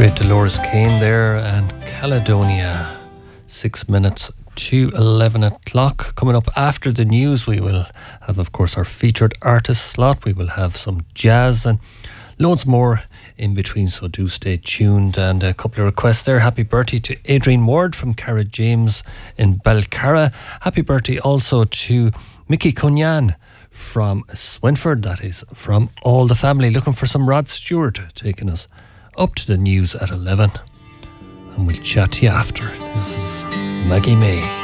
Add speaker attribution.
Speaker 1: Great Dolores Kane there and Caledonia. 6 minutes to 11 o'clock. Coming up after the news, we will have, of course, our featured artist slot. We will have some jazz and loads more in between, so do stay tuned. And a couple of requests there. Happy birthday to Adrian Ward from Cara James in Belcarra. Happy birthday also to Mickey Cunyan from Swinford. That is from all the family. Looking for some Rod Stewart, taking us up to the news at 11. And we'll chat to you after. This is Maggie May.